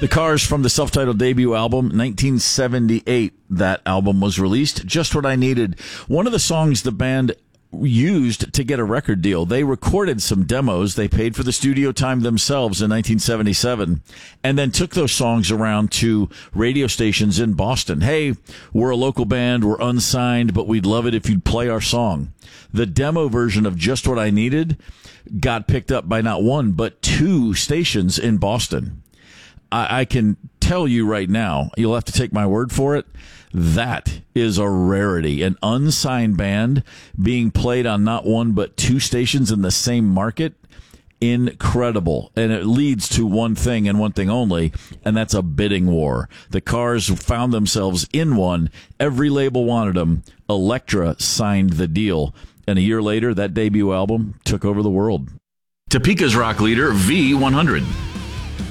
The Cars from the self-titled debut album, 1978. That album was released. Just What I Needed. One of the songs the band used to get a record deal. They recorded some demos. They paid for the studio time themselves in 1977 and then took those songs around to radio stations in Boston. Hey, we're a local band. We're unsigned, but we'd love it if you'd play our song. The demo version of Just What I Needed got picked up by not one, but two stations in Boston. I can tell you right now, you'll have to take my word for it, that is a rarity. An unsigned band being played on not one but two stations in the same market, incredible. And it leads to one thing and one thing only, and that's a bidding war. The Cars found themselves in one. Every label wanted them. Elektra signed the deal. And a year later, that debut album took over the world. Topeka's rock leader, V100.